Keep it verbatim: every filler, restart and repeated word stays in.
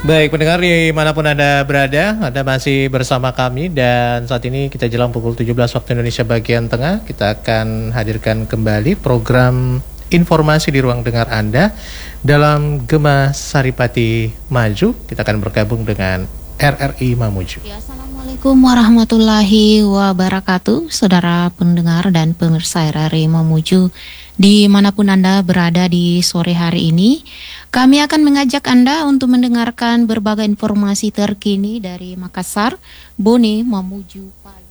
Baik, pendengar dimanapun Anda berada, Anda masih bersama kami dan saat ini kita jelang pukul tujuh belas waktu Indonesia bagian tengah. Kita akan hadirkan kembali program informasi di ruang dengar Anda dalam Gema Saripati Maju. Kita akan bergabung dengan R R I Mamuju. Ya, Assalamualaikum warahmatullahi wabarakatuh, saudara pendengar dan pemirsa R R I Mamuju dimanapun Anda berada di sore hari ini. Kami akan mengajak Anda untuk mendengarkan berbagai informasi terkini dari Makassar, Bone, Mamuju, Palu.